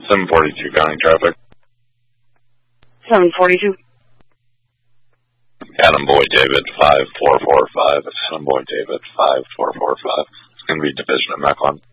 742 counting traffic. 742. Adam Boy David 5445. Adam Boy David 5445. It's going to be Division of Mequon.